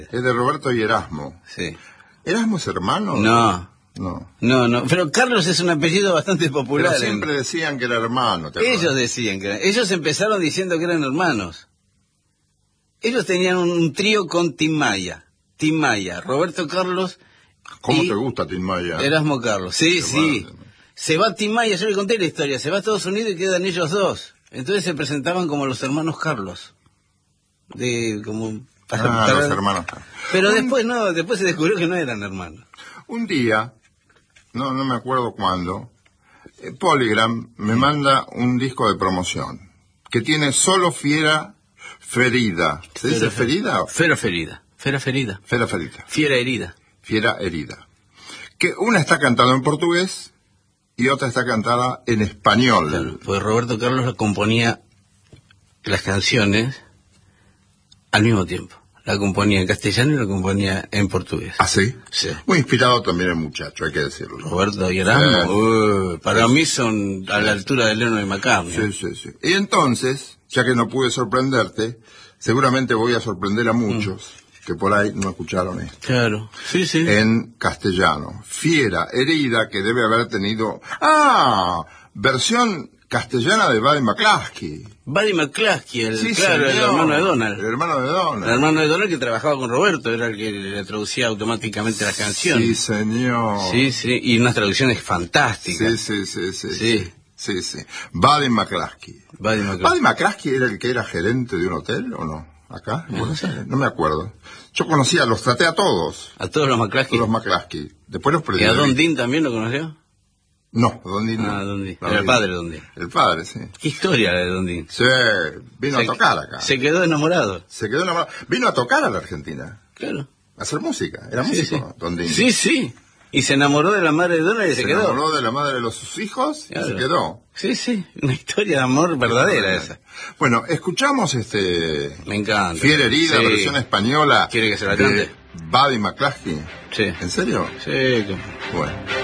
Es de Roberto y Erasmo. Sí. ¿Erasmo es hermano? No. Pero Carlos es un apellido bastante popular. Pero siempre decían que era hermano. Ellos decían que ellos empezaron diciendo que eran hermanos. Ellos tenían un trío con Tim Maya, Roberto Carlos. ¿Cómo te gusta Tim Maya? Erasmo Carlos. Sí. Se va Tim Maya, yo le conté la historia, se va a Estados Unidos y quedan ellos dos. Entonces se presentaban como los hermanos Carlos. Los hermanos. Pero después se descubrió que no eran hermanos. Un día, no me acuerdo cuándo, Polygram me manda un disco de promoción que tiene solo Fiera Ferida. ¿Se dice Ferida? Fiera Ferida. Fiera Herida. Que una está cantada en portugués y otra está cantada en español. Claro, pues Roberto Carlos componía las canciones al mismo tiempo. La componía en castellano y la componía en portugués. ¿Ah, sí? Sí. Muy inspirado también el muchacho, hay que decirlo. Roberto y Erasmo, para mí son a la altura de Lennon y McCartney. Sí. Y entonces, ya que no pude sorprenderte, seguramente voy a sorprender a muchos que por ahí no escucharon esto. Claro, sí. En castellano. Fiera Herida, que debe haber tenido... versión castellana de Buddy McCluskey. Buddy McCluskey, el hermano de Donald. El hermano de Donald. El hermano de Donald que trabajaba con Roberto, era el que le traducía automáticamente las canciones. Sí, señor. Sí, y unas traducciones fantásticas. Sí. Buddy McCluskey. Buddy McCluskey era el que era gerente de un hotel, ¿o no? ¿Acá? No me acuerdo. Yo los traté a todos. ¿A todos los McCluskey? Todos los McCluskey. Después los perdí. ¿Y a Don Dean también lo conoció? No, Don Dean no. Don Dean. Era el padre de Don Dean. El padre, sí. ¿Qué historia la de Don Dean? Sí, vino a tocar acá. Se quedó enamorado. Vino a tocar a la Argentina. Claro. A hacer música. Era músico, Don Dean. Sí. Y se enamoró de la madre de Donald y se quedó. Se enamoró de la madre de sus hijos y se quedó. Sí. Una historia de amor verdadera esa. Bueno, escuchamos Me encanta. Fiera Herida, versión española. ¿Quiere que se la cante? Buddy McCluskey. Sí. ¿En serio? Sí. Bueno.